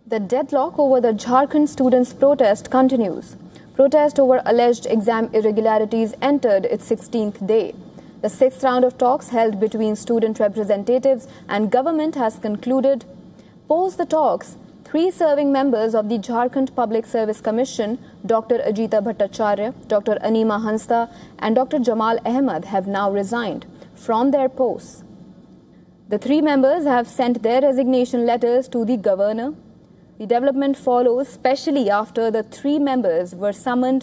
The deadlock over the Jharkhand students' protest continues. Protest over alleged exam irregularities entered its 16th day. The sixth round of talks held between student representatives and government has concluded. Post the talks, 3 serving members of the Jharkhand Public Service Commission, Dr. Ajita Bhattacharya, Dr. Anima Hansta and Dr. Jamal Ahmed have now resigned from their posts. The 3 members have sent their resignation letters to the governor. The development follows especially after the 3 members were summoned